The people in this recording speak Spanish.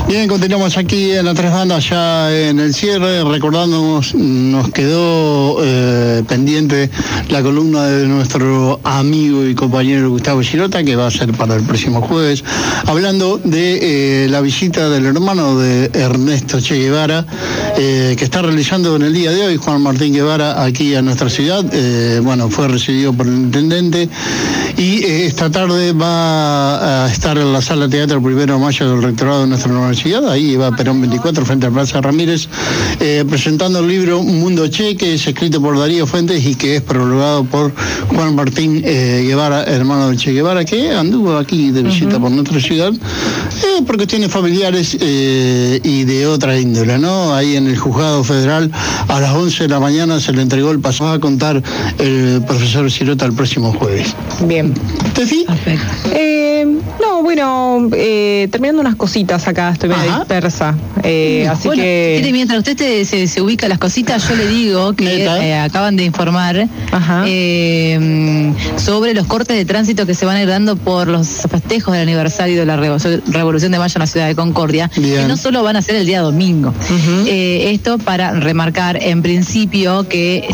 Bien, continuamos aquí en las tres bandas ya en el cierre, recordándonos, nos quedó pendiente la columna de nuestro amigo y compañero Gustavo Girota, que va a ser para el próximo jueves, hablando de la visita del hermano de Ernesto Che Guevara, que está realizando en el día de hoy Juan Martín Guevara aquí a nuestra ciudad. Fue recibido por el intendente y esta tarde va a estar en la sala de teatro 1 de mayo del rectorado de nuestra universidad, ahí va Perón 24 frente a Plaza Ramírez, presentando el libro Mundo Che, que es escrito por Darío Fuentes y que es prologado por Juan Martín Guevara, hermano de Che Guevara, que anduvo aquí de visita por nuestra ciudad por cuestiones familiares y de otra índole, ¿no? Ahí en el juzgado federal a las 11 de la mañana se le entregó el paso. Va a contar el profesor Girota el próximo jueves. Bien. ¿Tefi? Perfecto. Terminando unas cositas acá, estoy medio dispersa. Así que... Mientras usted se ubica las cositas, yo le digo que acaban de informar sobre los cortes de tránsito que se van a ir dando por los festejos del aniversario de la Revolución de Mayo en la ciudad de Concordia, que no solo van a ser el día domingo. Esto para remarcar en principio que